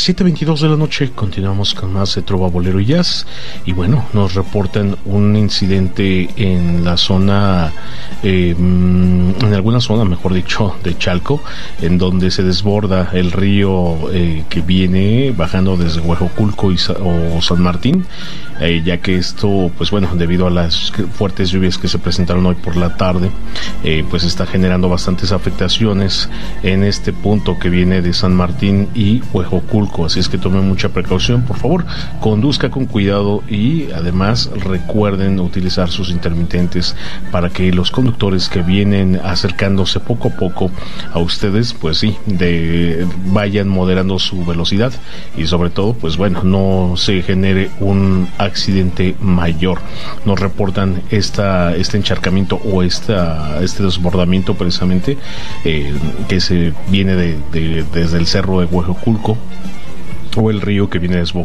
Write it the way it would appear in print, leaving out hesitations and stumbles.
7:22 de la noche, continuamos con más de Trova, Bolero y Jazz. Y bueno, nos reportan un incidente en la zona, en alguna zona, mejor dicho, de Chalco, en donde se desborda el río que viene bajando desde Huejoculco o San Martín, ya que esto, pues bueno, debido a las fuertes lluvias que se presentaron hoy por la tarde, pues está generando bastantes afectaciones en este punto que viene de San Martín y Huejoculco. Así es que tomen mucha precaución, por favor, conduzca con cuidado y además recuerden utilizar sus intermitentes para que los conductores que vienen acercándose poco a poco a ustedes, pues sí, vayan moderando su velocidad y sobre todo, pues bueno, no se genere un accidente mayor. Nos reportan este encharcamiento o este desbordamiento precisamente que se viene desde el cerro de Huejoculco, o el río que viene